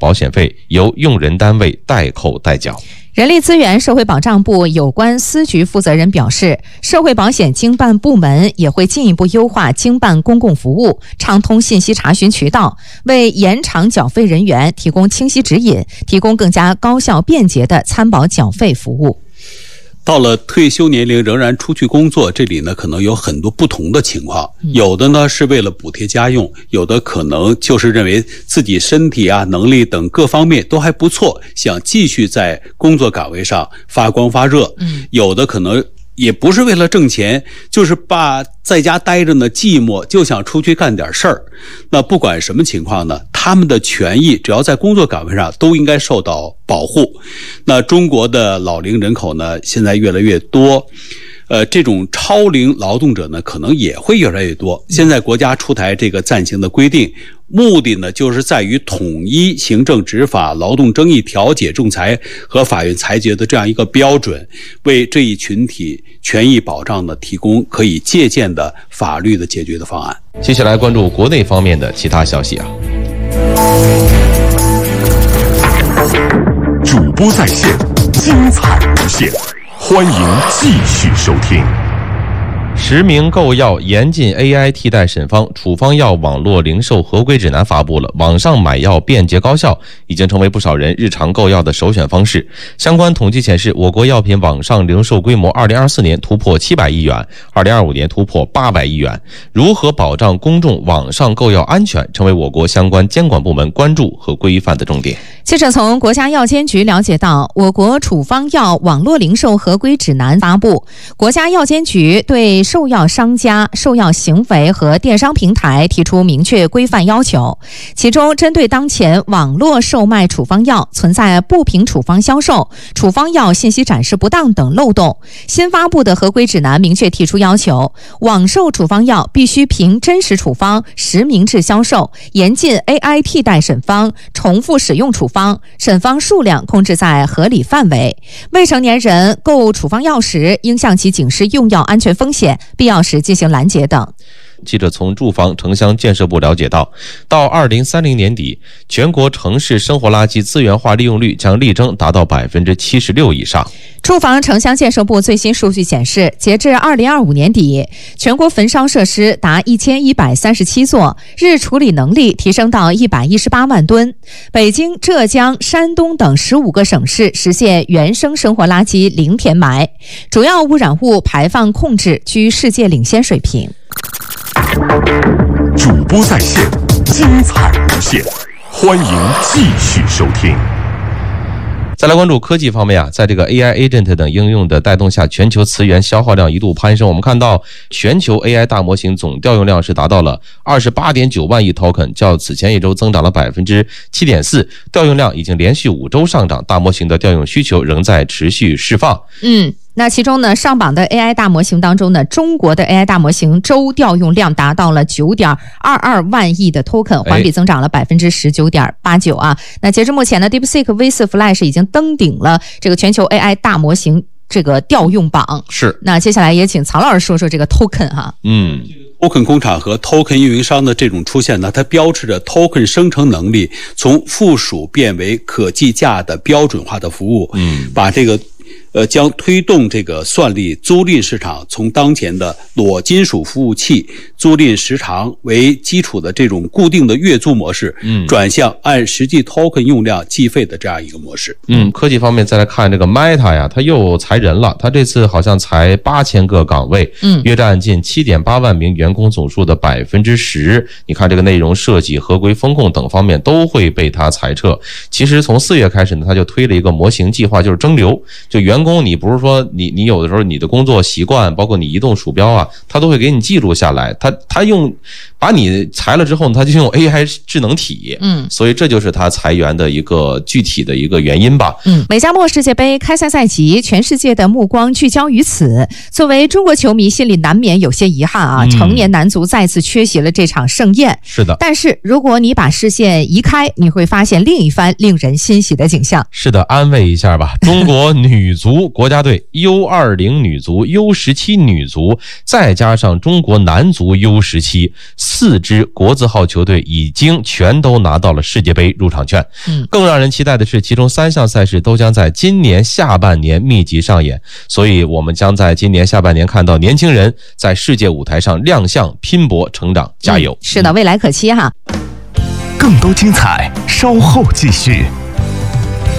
保险费由用人单位代扣代缴。 人力资源社会保障部有关司局负责人表示，社会保险经办部门也会进一步优化经办公共服务，畅通信息查询渠道，为延长缴费人员提供清晰指引，提供更加高效便捷的参保缴费服务。 到了退休年龄仍然出去工作，这里呢可能有很多不同的情况，有的呢是为了补贴家用，有的可能就是认为自己身体啊、能力等各方面都还不错，想继续在工作岗位上发光发热，有的可能也不是为了挣钱，就是把在家待着呢寂寞，就想出去干点事儿。那不管什么情况呢，他们的权益只要在工作岗位上都应该受到保护。那中国的老龄人口呢现在越来越多，这种超龄劳动者呢可能也会越来越多。现在国家出台这个暂行的规定，目的呢就是在于统一行政执法、劳动争议调解、仲裁和法院裁决的这样一个标准，为这一群体权益保障呢提供可以借鉴的法律的解决的方案。 接下来关注国内方面的其他消息啊。 主播在线，精彩无限，欢迎继续收听。 实名购药严禁 AI 替代审方，处方药网络零售合规指南发布了，网上买药便捷高效，已经成为不少人日常购药的首选方式。相关统计显示，我国药品网上零售规模2024年突破700亿元，2025年突破800亿元。如何保障公众网上购药安全，成为我国相关监管部门关注和规范的重点。 记者从国家药监局了解到，我国处方药网络零售合规指南发布，国家药监局对售药商家、售药行为和电商平台提出明确规范要求。其中，针对当前网络售卖处方药存在不凭处方销售、处方药信息展示不当等漏洞，新发布的合规指南明确提出要求，网售处方药必须凭真实处方实名制销售，严禁 AI 替代审方、重复使用处方，审方数量控制在合理范围。未成年人购处方药时，应向其警示用药安全风险，必要时进行拦截等。 记者从住房城乡建设部了解到，到2030年底，全国城市生活垃圾资源化利用率将力争达到76%以上。 住房城乡建设部最新数据显示，截至2025年底，全国焚烧设施达1137座，日处理能力提升到118万吨。北京、浙江、山东等15个省市实现原生生活垃圾零填埋，主要污染物排放控制居世界领先水平。 主播在线，精彩无限，欢迎继续收听。 再来关注科技方面啊，在这个 AI Agent 等应用的带动下，全球词源消耗量一度攀升。我们看到全球 AI 大模型总调用量是达到了 28.9 万亿 token， 较此前一周增长了 7.4%， 调用量已经连续5周上涨，大模型的调用需求仍在持续释放。 那其中呢，上榜的 AI 大模型当中呢，中国的 AI 大模型周调用量达到了 9.22 万亿的 token， 环比增长了 19.89% 啊。那截至目前呢 DeepSeek V4 Flash 已经登顶了这个全球 AI 大模型这个调用榜。 是。 那接下来也请曹老师说说这个 token 哈。 token 工厂和 token 运营商的这种出现呢，它标志着 token 生成能力从附属变为可计价的标准化的服务，把这个将推动这个算力租赁市场从当前的裸金属服务器租赁时长为基础的这种固定的月租模式，转向按实际 token 用量计费的这样一个模式。 科技方面再来看这个 Meta 呀，它又裁人了，它这次好像裁8000个岗位，约占近 7.8 万名员工总数的 10%。你看这个内容设计、合规、风控等方面都会被它裁撤。其实从4月开始呢，它就推了一个模型计划，就是蒸馏，就员工你不是说你有的时候你的工作习惯，包括你移动鼠标啊，它都会给你记录下来。它用把你裁了之后，它就用 AI 智能体，所以这就是它裁员的一个具体的一个原因吧。 美加墨世界杯开赛在即，全世界的目光聚焦于此。作为中国球迷，心里难免有些遗憾啊，成年男足再次缺席了这场盛宴。 是的， 但是如果你把视线移开，你会发现另一番令人欣喜的景象。 是的，安慰一下吧，中国女足足国家队 U20 女足、U17 女足，再加上中国男足 U17，4支国字号球队已经全都拿到了世界杯入场券。更让人期待的是，其中3项赛事都将在今年下半年密集上演，所以我们将在今年下半年看到年轻人在世界舞台上亮相、拼搏、成长，加油！ 是的，未来可期哈。 更多精彩，稍后继续。